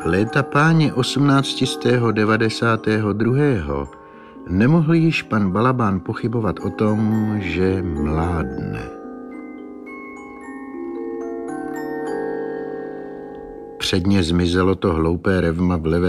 Léta páně 1892. Nemohl již pan Balabán pochybovat o tom, že mládne. Předně zmizelo to hloupé revma v levé